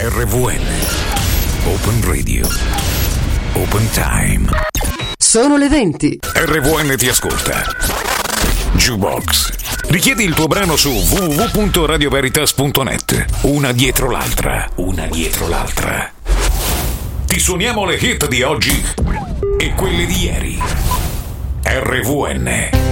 RVN Open Radio Open Time. Sono le 20. RVN ti ascolta. Jukebox. Richiedi il tuo brano su www.radioveritas.net. Una dietro l'altra. Ti suoniamo le hit di oggi e quelle di ieri. RVN